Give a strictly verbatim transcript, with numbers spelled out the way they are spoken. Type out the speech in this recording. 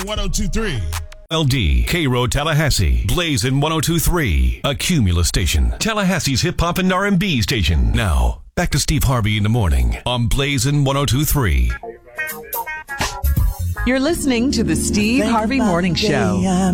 one oh two three. L D, K-Road Tallahassee, Blazin' one oh two three, a Cumulus station, Tallahassee's hip-hop and R and B station. Now, back to Steve Harvey in the morning on Blazin' one oh two three. You're listening to the Steve Harvey Morning Show.